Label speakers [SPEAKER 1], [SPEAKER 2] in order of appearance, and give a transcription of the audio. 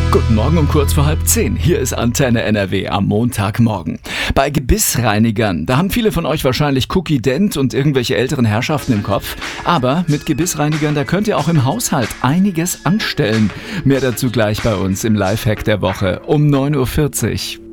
[SPEAKER 1] Guten Morgen um kurz vor 9:30. Hier ist Antenne NRW am Montagmorgen. Bei Gebissreinigern, da haben viele von euch wahrscheinlich Cookie Dent und irgendwelche älteren Herrschaften im Kopf. Aber mit Gebissreinigern, da könnt ihr auch im Haushalt einiges anstellen. Mehr dazu gleich bei uns im Lifehack der Woche um 9:40 Uhr.